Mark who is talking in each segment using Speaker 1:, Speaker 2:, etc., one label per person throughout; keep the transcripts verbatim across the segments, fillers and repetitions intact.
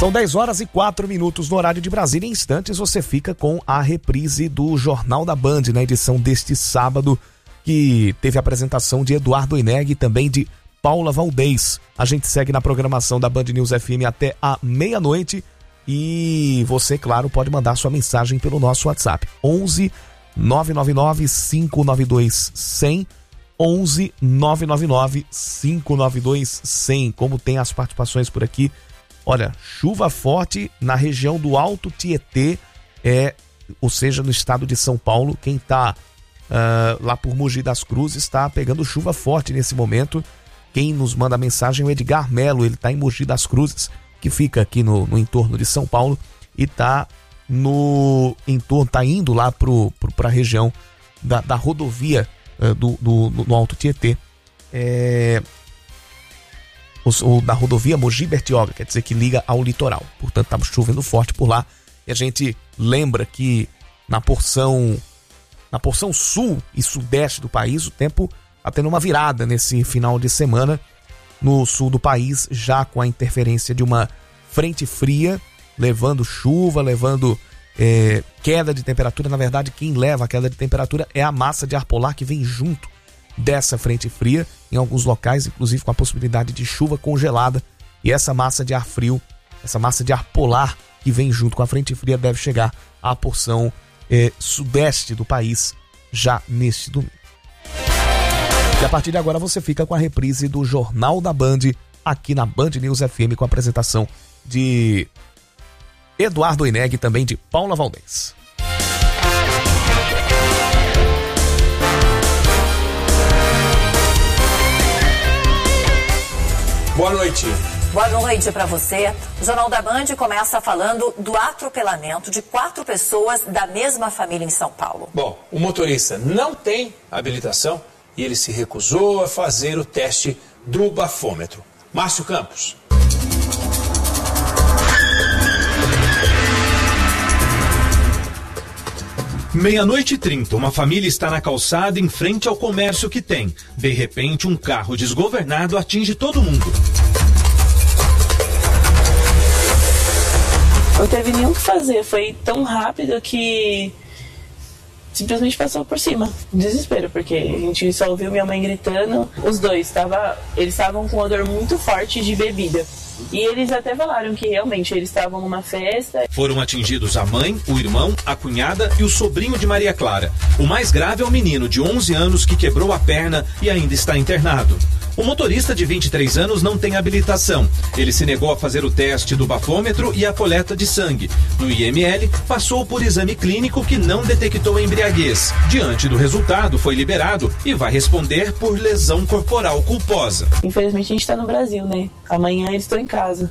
Speaker 1: São dez horas e quatro minutos no horário de Brasília. Em instantes você fica com a reprise do Jornal da Band, na edição deste sábado, que teve a apresentação de Eduardo Oineg e também de Paula Valdez. A gente segue na programação da Band News F M até a meia-noite e você, claro, pode mandar sua mensagem pelo nosso WhatsApp. onze nove nove nove cinco nove dois zero zero onze nove nove nove cinco nove dois zero zero. Como tem as participações por aqui? Olha, chuva forte na região do Alto Tietê, é, ou seja, no estado de São Paulo. Quem está uh, lá por Mogi das Cruzes está pegando chuva forte nesse momento. Quem nos manda a mensagem é o Edgar Melo, ele está em Mogi das Cruzes, que fica aqui no, no entorno de São Paulo, e está no entorno, tá indo lá para a região da, da rodovia uh, do, do, do Alto Tietê. É... ou da rodovia Mogi Bertioga, quer dizer que liga ao litoral. Portanto, estava chovendo forte por lá. E a gente lembra que na porção, na porção sul e sudeste do país, o tempo está tendo uma virada nesse final de semana. No sul do país, já com a interferência de uma frente fria, levando chuva, levando é, queda de temperatura. Na verdade, quem leva a queda de temperatura é a massa de ar polar que vem junto dessa frente fria, em alguns locais, inclusive com a possibilidade de chuva congelada. E essa massa de ar frio, essa massa de ar polar que vem junto com a frente fria deve chegar à porção eh, sudeste do país já neste domingo. E a partir de agora você fica com a reprise do Jornal da Band aqui na Band News F M, com a apresentação de Eduardo Oineg e também de Paula Valdez.
Speaker 2: Boa noite.
Speaker 3: Boa noite para você. O Jornal da Band começa falando do atropelamento de quatro pessoas da mesma família em São Paulo.
Speaker 2: Bom, o motorista não tem habilitação e ele se recusou a fazer o teste do bafômetro. Márcio Campos.
Speaker 4: Meia-noite e trinta, uma família está na calçada em frente ao comércio que tem. De repente, um carro desgovernado atinge todo mundo.
Speaker 5: Não teve nem o que fazer, foi tão rápido que simplesmente passou por cima. Desespero, porque a gente só ouviu minha mãe gritando. Os dois, tava, eles estavam com um odor muito forte de bebida. E eles até falaram que realmente eles estavam numa festa.
Speaker 4: Foram atingidos a mãe, o irmão, a cunhada e o sobrinho de Maria Clara. O mais grave é o menino de onze anos que quebrou a perna e ainda está internado. O motorista de vinte e três anos não tem habilitação. Ele se negou a fazer o teste do bafômetro e a coleta de sangue. No I M L, passou por exame clínico que não detectou embriaguez. Diante do resultado, foi liberado e vai responder por lesão corporal culposa.
Speaker 5: Infelizmente, a gente está no Brasil, né? Amanhã eles estão em casa.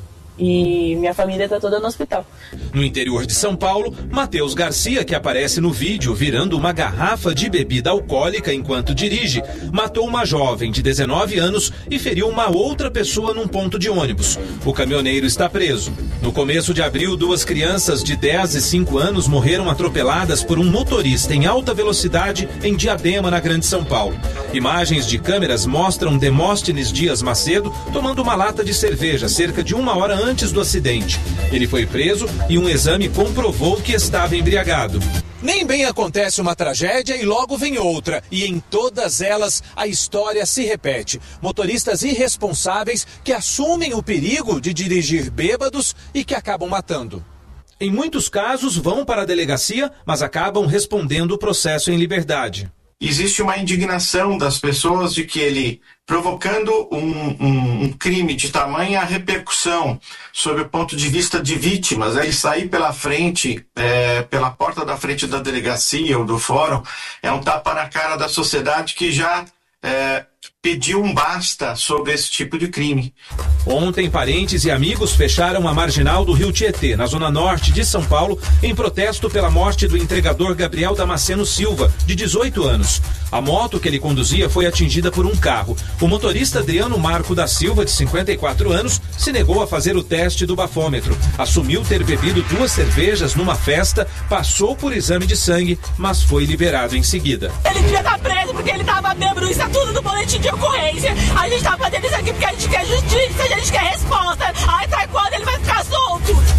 Speaker 5: E minha família está toda no hospital.
Speaker 4: No interior de São Paulo, Matheus Garcia, que aparece no vídeo virando uma garrafa de bebida alcoólica enquanto dirige, matou uma jovem de dezenove anos e feriu uma outra pessoa num ponto de ônibus. O caminhoneiro está preso. No começo de abril, duas crianças de dez e cinco anos morreram atropeladas por um motorista em alta velocidade em Diadema, na Grande São Paulo. Imagens de câmeras mostram Demóstenes Dias Macedo tomando uma lata de cerveja cerca de uma hora antes do acidente. Ele foi preso e um exame comprovou que estava embriagado.
Speaker 2: Nem bem acontece uma tragédia e logo vem outra. E em todas elas a história se repete. Motoristas irresponsáveis que assumem o perigo de dirigir bêbados e que acabam matando.
Speaker 4: Em muitos casos vão para a delegacia, mas acabam respondendo o processo em liberdade.
Speaker 6: Existe uma indignação das pessoas de que ele, provocando um, um, um crime de tamanha repercussão sob o ponto de vista de vítimas, ele sair pela frente, é, pela porta da frente da delegacia ou do fórum, é um tapa na cara da sociedade que já é, pediu um basta sobre esse tipo de crime.
Speaker 4: Ontem, parentes e amigos fecharam a marginal do Rio Tietê, na zona norte de São Paulo, em protesto pela morte do entregador Gabriel Damasceno Silva, de dezoito anos. A moto que ele conduzia foi atingida por um carro. O motorista Adriano Marco da Silva, de cinquenta e quatro anos, se negou a fazer o teste do bafômetro. Assumiu ter bebido duas cervejas numa festa, passou por exame de sangue, mas foi liberado em seguida.
Speaker 7: Ele devia estar preso porque ele estava bêbado, isso é tudo do boletim de ocorrência. A gente tá fazendo isso aqui porque a gente quer justiça, a gente quer resposta. Aí tá quando ele vai ficar solto.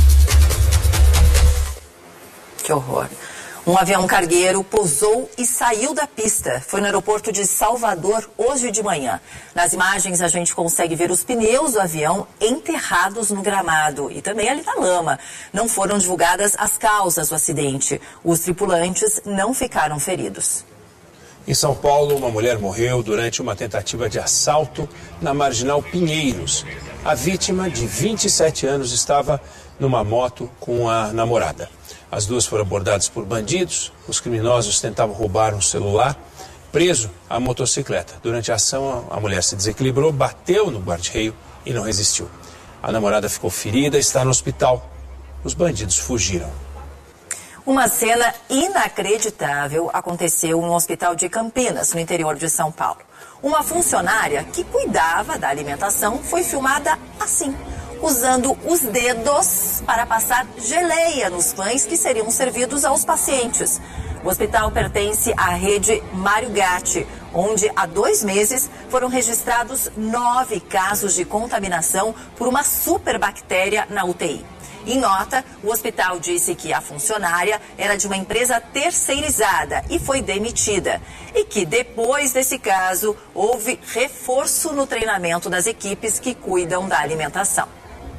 Speaker 3: Que horror. Um avião cargueiro pousou e saiu da pista. Foi no aeroporto de Salvador hoje de manhã. Nas imagens a gente consegue ver os pneus do avião enterrados no gramado e também ali na lama. Não foram divulgadas as causas do acidente. Os tripulantes não ficaram feridos.
Speaker 8: Em São Paulo, uma mulher morreu durante uma tentativa de assalto na Marginal Pinheiros. A vítima, de vinte e sete anos, estava numa moto com a namorada. As duas foram abordadas por bandidos. Os criminosos tentavam roubar um celular. Preso a motocicleta. Durante a ação, a mulher se desequilibrou, bateu no guarda-reio e não resistiu. A namorada ficou ferida e está no hospital. Os bandidos fugiram.
Speaker 3: Uma cena inacreditável aconteceu no hospital de Campinas, no interior de São Paulo. Uma funcionária que cuidava da alimentação foi filmada assim, usando os dedos para passar geleia nos pães que seriam servidos aos pacientes. O hospital pertence à rede Mário Gatti, onde há dois meses foram registrados nove casos de contaminação por uma superbactéria na U T I. Em nota, o hospital disse que a funcionária era de uma empresa terceirizada e foi demitida. E que depois desse caso, houve reforço no treinamento das equipes que cuidam da alimentação.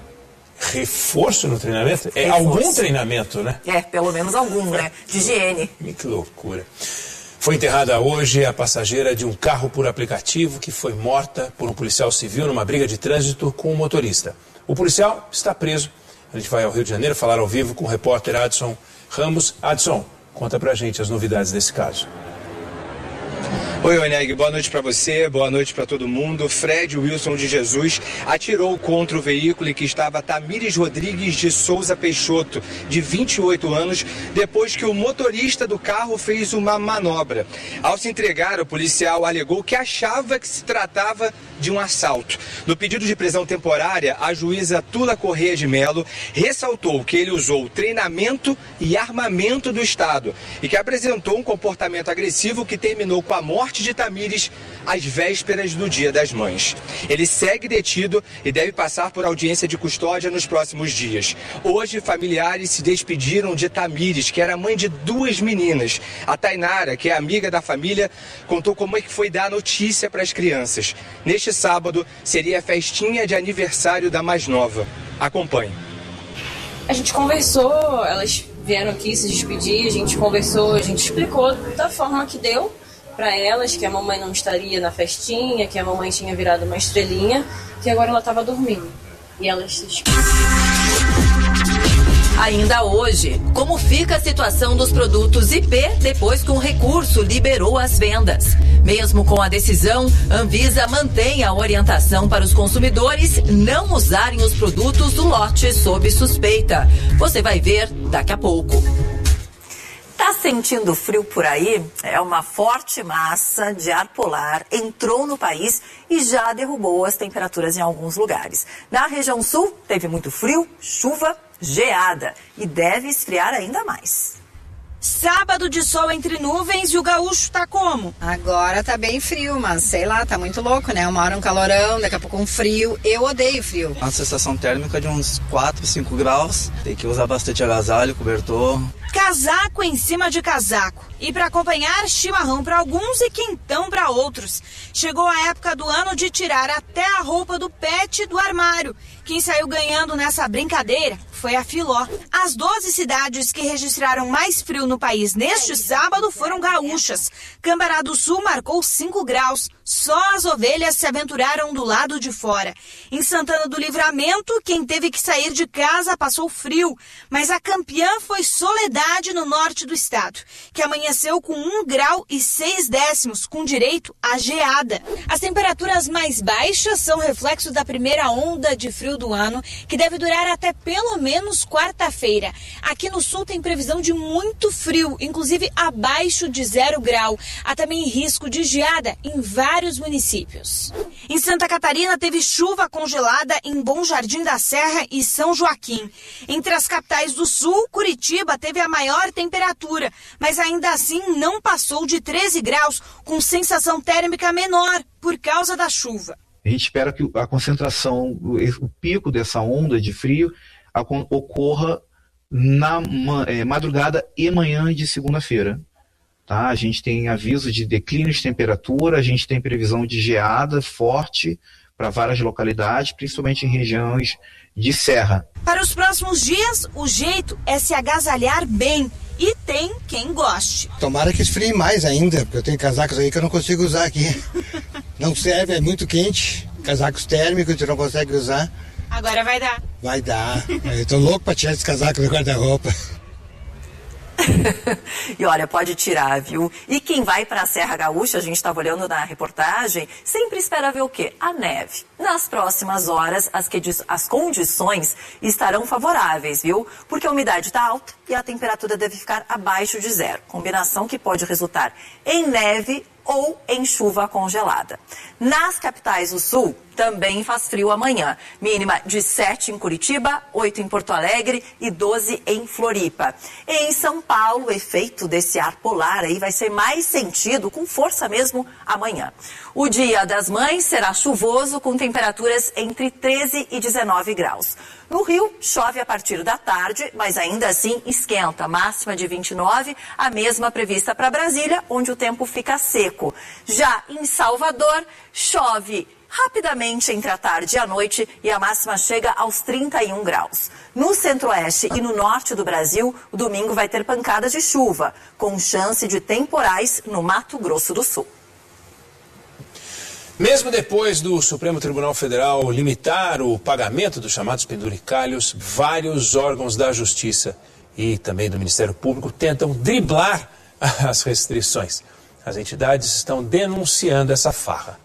Speaker 8: Reforço no treinamento? É
Speaker 3: Reforço.
Speaker 8: Algum treinamento, né?
Speaker 3: É, pelo menos algum, né? De higiene.
Speaker 8: Que loucura. Foi enterrada hoje a passageira de um carro por aplicativo que foi morta por um policial civil numa briga de trânsito com o motorista. O policial está preso. A gente vai ao Rio de Janeiro falar ao vivo com o repórter Adson Ramos. Adson, conta pra gente as novidades desse caso.
Speaker 9: Oi, Oneg, boa noite para você, boa noite para todo mundo. Fred Wilson de Jesus atirou contra o veículo em que estava Tamires Rodrigues de Souza Peixoto, de vinte e oito anos, depois que o motorista do carro fez uma manobra. Ao se entregar, o policial alegou que achava que se tratava de um assalto. No pedido de prisão temporária, a juíza Tula Corrêa de Melo ressaltou que ele usou treinamento e armamento do Estado e que apresentou um comportamento agressivo que terminou com a morte de Tamires às vésperas do Dia das Mães. Ele segue detido e deve passar por audiência de custódia nos próximos dias. Hoje, familiares se despediram de Tamires, que era mãe de duas meninas. A Tainara, que é amiga da família, contou como é que foi dar a notícia para as crianças. Neste sábado, seria a festinha de aniversário da mais nova. Acompanhe.
Speaker 10: A gente conversou, elas vieram aqui se despedir, a gente conversou, a gente explicou da forma que deu para elas, que a mamãe não estaria na festinha, que a mamãe tinha virado uma estrelinha, que agora ela estava dormindo. E elas se despediram.
Speaker 3: Ainda hoje, como fica a situação dos produtos I P depois que um recurso liberou as vendas? Mesmo com a decisão, Anvisa mantém a orientação para os consumidores não usarem os produtos do lote sob suspeita. Você vai ver daqui a pouco. Tá sentindo frio por aí? É uma forte massa de ar polar entrou no país e já derrubou as temperaturas em alguns lugares. Na região sul, teve muito frio, chuva, geada e deve esfriar ainda mais.
Speaker 11: Sábado de sol entre nuvens e o gaúcho tá como?
Speaker 12: Agora tá bem frio, mas sei lá, tá muito louco, né? Uma hora um calorão, daqui a pouco um frio. Eu odeio frio.
Speaker 13: Uma sensação térmica de uns quatro, cinco graus. Tem que usar bastante agasalho, cobertor.
Speaker 11: Casaco em cima de casaco. E para acompanhar, chimarrão para alguns e quentão para outros. Chegou a época do ano de tirar até a roupa do pet do armário. Quem saiu ganhando nessa brincadeira foi a Filó. As doze cidades que registraram mais frio no país neste sábado foram gaúchas. Cambará do Sul marcou cinco graus. Só as ovelhas se aventuraram do lado de fora. Em Santana do Livramento, quem teve que sair de casa passou frio. Mas a campeã foi Soledade, no norte do estado, que amanheceu com um grau e seis décimos, com direito à geada. As temperaturas mais baixas são reflexo da primeira onda de frio do ano, que deve durar até pelo menos quarta-feira. Aqui no sul tem previsão de muito frio, inclusive abaixo de zero grau. Há também risco de geada em vários municípios. Em Santa Catarina teve chuva congelada em Bom Jardim da Serra e São Joaquim. Entre as capitais do sul, Curitiba teve a maior temperatura, mas ainda assim não passou de treze graus, com sensação térmica menor por causa da chuva.
Speaker 14: A gente espera que a concentração, o pico dessa onda de frio ocorra na é, madrugada e manhã de segunda-feira. Tá? A gente tem aviso de declínio de temperatura, a gente tem previsão de geada forte para várias localidades, principalmente em regiões de serra.
Speaker 11: Para os próximos dias, o jeito é se agasalhar bem. E tem quem goste.
Speaker 15: Tomara que esfrie mais ainda, porque eu tenho casacos aí que eu não consigo usar aqui. Não serve, é muito quente. Casacos térmicos, tu não consegue usar.
Speaker 11: Agora vai dar.
Speaker 15: Vai dar. Eu tô louco pra tirar esse casaco do guarda-roupa.
Speaker 3: E olha, pode tirar, viu? E quem vai para a Serra Gaúcha, a gente estava olhando na reportagem, sempre espera ver o quê? A neve. Nas próximas horas, as, que, as condições estarão favoráveis, viu? Porque a umidade está alta e a temperatura deve ficar abaixo de zero. Combinação que pode resultar em neve ou em chuva congelada. Nas capitais do sul, também faz frio amanhã. Mínima de sete em Curitiba, oito em Porto Alegre e doze em Floripa. Em São Paulo, o efeito desse ar polar aí vai ser mais sentido, com força mesmo, amanhã. O Dia das Mães será chuvoso, com temperaturas entre treze e dezenove graus. No Rio, chove a partir da tarde, mas ainda assim esquenta. Máxima de vinte e nove, a mesma prevista para Brasília, onde o tempo fica seco. Já em Salvador, chove rapidamente entre a tarde e a noite e a máxima chega aos trinta e um graus. No centro-oeste e no norte do Brasil, o domingo vai ter pancadas de chuva, com chance de temporais no Mato Grosso do Sul.
Speaker 8: Mesmo depois do Supremo Tribunal Federal limitar o pagamento dos chamados penduricalhos, vários órgãos da Justiça e também do Ministério Público tentam driblar as restrições. As entidades estão denunciando essa farra.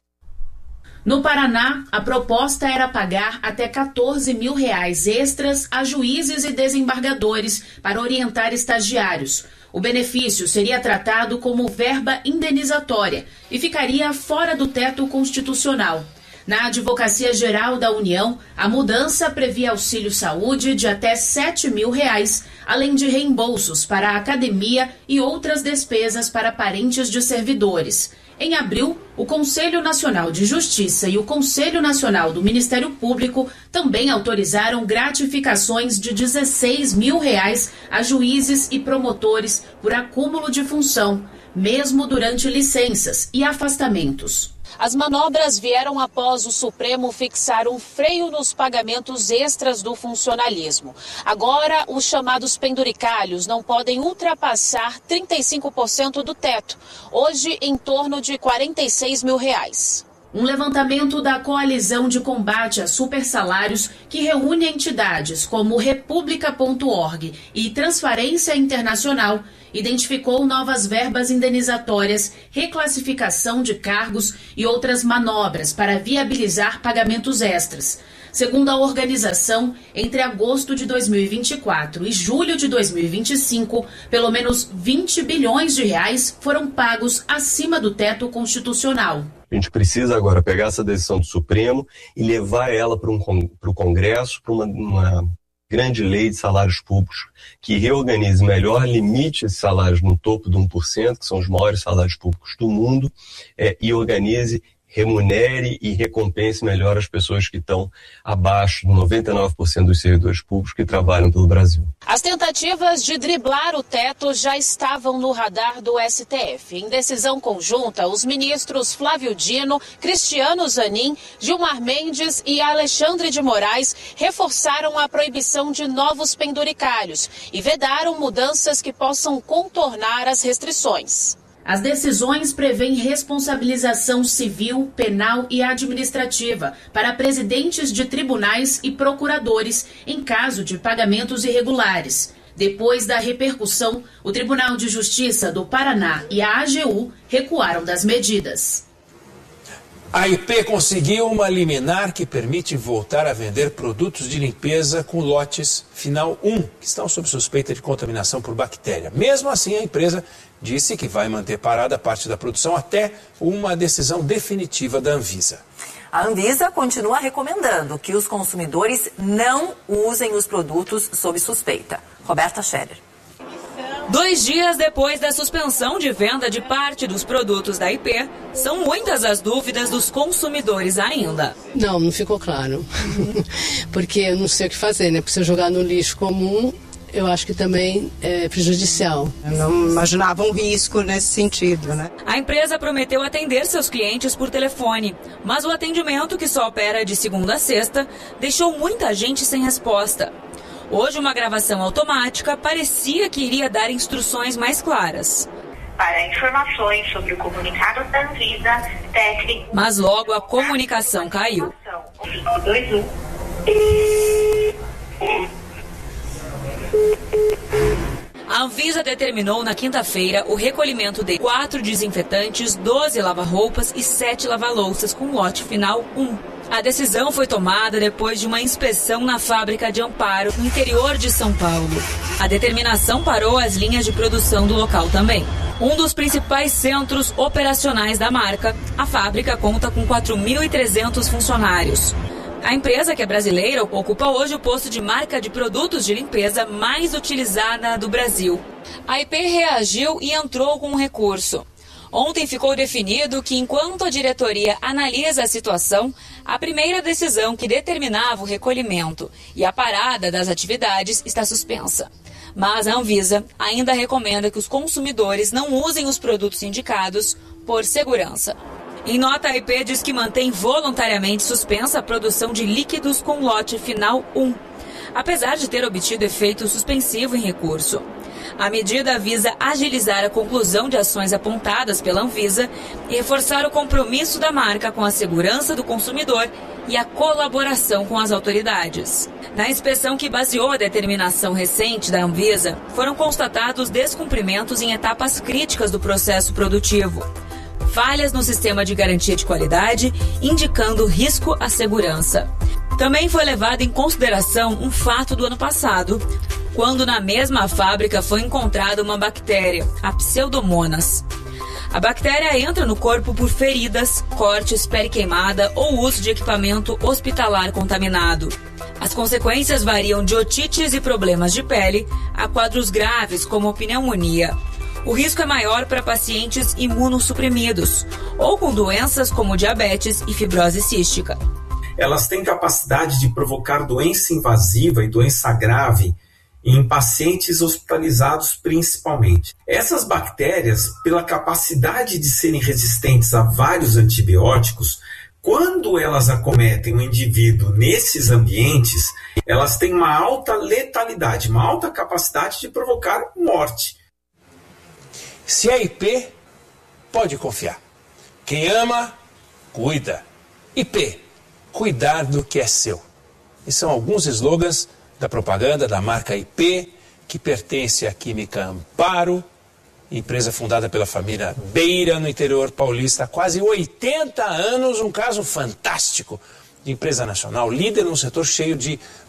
Speaker 16: No Paraná, a proposta era pagar até quatorze mil reais extras a juízes e desembargadores para orientar estagiários. O benefício seria tratado como verba indenizatória e ficaria fora do teto constitucional. Na Advocacia Geral da União, a mudança previa auxílio saúde de até sete mil reais, além de reembolsos para a academia e outras despesas para parentes de servidores. Em abril, o Conselho Nacional de Justiça e o Conselho Nacional do Ministério Público também autorizaram gratificações de dezesseis mil reais a juízes e promotores por acúmulo de função, mesmo durante licenças e afastamentos.
Speaker 17: As manobras vieram após o Supremo fixar um freio nos pagamentos extras do funcionalismo. Agora, os chamados penduricalhos não podem ultrapassar trinta e cinco por cento do teto, hoje em torno de quarenta e seis mil reais.
Speaker 16: Um levantamento da Coalizão de Combate a Supersalários, que reúne entidades como República ponto org e Transparência Internacional, identificou novas verbas indenizatórias, reclassificação de cargos e outras manobras para viabilizar pagamentos extras. Segundo a organização, entre agosto de dois mil e vinte e quatro e julho de dois mil e vinte e cinco, pelo menos vinte bilhões de reais foram pagos acima do teto constitucional.
Speaker 18: A gente precisa agora pegar essa decisão do Supremo e levar ela para um, para o Congresso, para uma, uma grande lei de salários públicos que reorganize melhor, limite esses salários no topo de um por cento, que são os maiores salários públicos do mundo, é, e organize, remunere e recompense melhor as pessoas que estão abaixo de noventa e nove por cento dos servidores públicos que trabalham pelo Brasil.
Speaker 17: As tentativas de driblar o teto já estavam no radar do S T F. Em decisão conjunta, os ministros Flávio Dino, Cristiano Zanin, Gilmar Mendes e Alexandre de Moraes reforçaram a proibição de novos penduricalhos e vedaram mudanças que possam contornar as restrições.
Speaker 16: As decisões prevêem responsabilização civil, penal e administrativa para presidentes de tribunais e procuradores em caso de pagamentos irregulares. Depois da repercussão, o Tribunal de Justiça do Paraná e a A G U recuaram das medidas.
Speaker 8: A I P conseguiu uma liminar que permite voltar a vender produtos de limpeza com lotes final um, que estão sob suspeita de contaminação por bactéria. Mesmo assim, a empresa disse que vai manter parada parte da produção até uma decisão definitiva da Anvisa.
Speaker 3: A Anvisa continua recomendando que os consumidores não usem os produtos sob suspeita. Roberta Scherer.
Speaker 19: Dois dias depois da suspensão de venda de parte dos produtos da I P, são muitas as dúvidas dos consumidores ainda.
Speaker 20: Não, não ficou claro. Porque eu não sei o que fazer, né? Porque se eu jogar no lixo comum, eu acho que também é prejudicial.
Speaker 21: Eu não imaginava um risco nesse sentido, né?
Speaker 19: A empresa prometeu atender seus clientes por telefone, mas o atendimento, que só opera de segunda a sexta, deixou muita gente sem resposta. Hoje, uma gravação automática parecia que iria dar instruções mais claras.
Speaker 22: Para informações sobre o comunicado da Anvisa, técnico...
Speaker 19: Mas logo a comunicação caiu.
Speaker 22: cinco dois um.
Speaker 19: A Anvisa determinou na quinta-feira o recolhimento de quatro desinfetantes, doze lava-roupas e sete lava-louças com lote final um. A decisão foi tomada depois de uma inspeção na fábrica de Amparo, no interior de São Paulo. A determinação parou as linhas de produção do local também. Um dos principais centros operacionais da marca, a fábrica conta com quatro mil e trezentos funcionários. A empresa, que é brasileira, ocupa hoje o posto de marca de produtos de limpeza mais utilizada do Brasil. A I P reagiu e entrou com um recurso. Ontem ficou definido que, enquanto a diretoria analisa a situação, a primeira decisão que determinava o recolhimento e a parada das atividades está suspensa. Mas a Anvisa ainda recomenda que os consumidores não usem os produtos indicados por segurança. Em nota, a I P diz que mantém voluntariamente suspensa a produção de líquidos com lote final um, apesar de ter obtido efeito suspensivo em recurso. A medida visa agilizar a conclusão de ações apontadas pela Anvisa e reforçar o compromisso da marca com a segurança do consumidor e a colaboração com as autoridades. Na inspeção que baseou a determinação recente da Anvisa, foram constatados descumprimentos em etapas críticas do processo produtivo. Falhas no sistema de garantia de qualidade, indicando risco à segurança. Também foi levado em consideração um fato do ano passado, quando na mesma fábrica foi encontrada uma bactéria, a Pseudomonas. A bactéria entra no corpo por feridas, cortes, pele queimada ou uso de equipamento hospitalar contaminado. As consequências variam de otites e problemas de pele a quadros graves como pneumonia. O risco é maior para pacientes imunossuprimidos ou com doenças como diabetes e fibrose cística.
Speaker 23: Elas têm capacidade de provocar doença invasiva e doença grave em pacientes hospitalizados principalmente. Essas bactérias, pela capacidade de serem resistentes a vários antibióticos, quando elas acometem o indivíduo nesses ambientes, elas têm uma alta letalidade, uma alta capacidade de provocar morte.
Speaker 8: Se é I P, pode confiar. Quem ama, cuida. I P, cuidar do que é seu. E são alguns slogans da propaganda da marca I P, que pertence à Química Amparo, empresa fundada pela família Beira, no interior paulista, há quase oitenta anos, um caso fantástico de empresa nacional, líder num setor cheio de